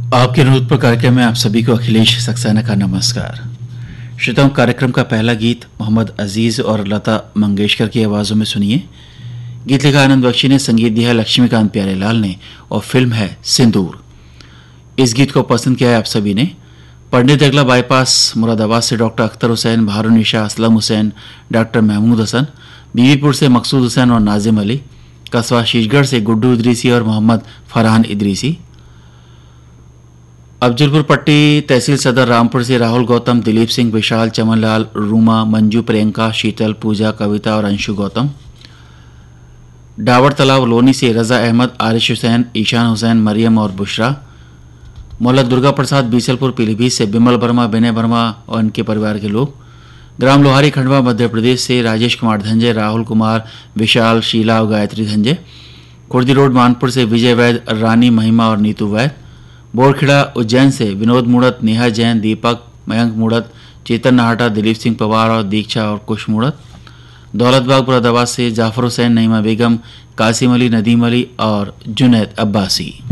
आपके अनुरोध पर कार्यक्रम में आप सभी को अखिलेश सक्सेना का नमस्कार। श्रोताओं, कार्यक्रम का पहला गीत मोहम्मद अजीज और लता मंगेशकर की आवाज़ों में सुनिए। गीत लिखा आनंद बख्शी ने, संगीत दिया है लक्ष्मीकांत प्यारेलाल ने और फिल्म है सिंदूर। इस गीत को पसंद किया है आप सभी ने। पंडित अगला बाईपास मुरादाबाद से डॉक्टर अख्तर हुसैन, बहारुनिशा, असलम हुसैन, डॉक्टर महमूद हसन, बीबीपुर से मकसूद हुसैन और नाजिम अली, कस्बा शीशगढ़ से गुड्डू इदरीसी और मोहम्मद फरहान इदरीसी, अफजलपुर पट्टी तहसील सदर रामपुर से राहुल गौतम, दिलीप सिंह, विशाल, चमनलाल, रूमा, मंजू, प्रियंका, शीतल, पूजा, कविता और अंशु गौतम, डावर तालाब लोनी से रज़ा अहमद, आरिश हुसैन, ईशान हुसैन, मरियम और बुशरा, मौला दुर्गा प्रसाद बीसलपुर पीलीभीत से बिमल वर्मा, विनय वर्मा और उनके परिवार के लोग, ग्राम लोहारी खंडवा मध्य प्रदेश से राजेश कुमार धंजे, राहुल कुमार, विशाल, शीला और गायत्री धंजे, खुर्दी रोड मानपुर से विजय वैद, रानी महिमा और नीतू वैद, बोरखेड़ा उज्जैन से विनोद मूड़त, नेहा जैन, दीपक, मयंक मूड़त, चेतन नाहटा, दिलीप सिंह पवार और दीक्षा और कुश मूड़त, दौलतबाग मुरादाबाद से जाफर हुसैन, नईमा बेगम, कासिम अली, नदीम अली और जुनैद अब्बासी।